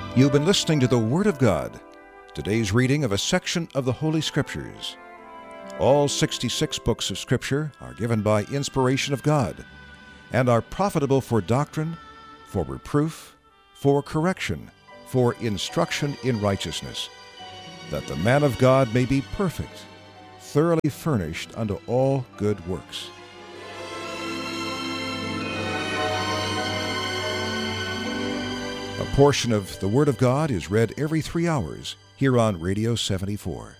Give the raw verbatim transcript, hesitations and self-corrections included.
You've been listening to the Word of God, today's reading of a section of the Holy Scriptures. All sixty-six books of Scripture are given by inspiration of God and are profitable for doctrine, for reproof, for correction, for instruction in righteousness, that the man of God may be perfect, thoroughly furnished unto all good works. A portion of the Word of God is read every three hours here on Radio seventy-four.